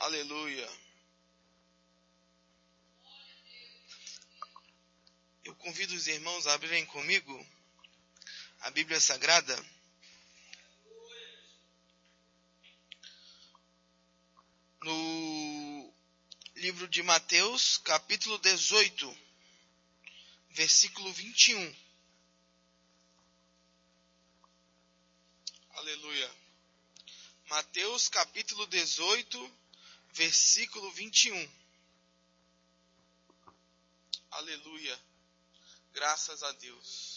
Aleluia. Eu convido os irmãos a abrirem comigo a Bíblia Sagrada no livro de Mateus, capítulo 18, versículo 21. Aleluia. Mateus, capítulo 18, versículo 21. Aleluia. Graças a Deus.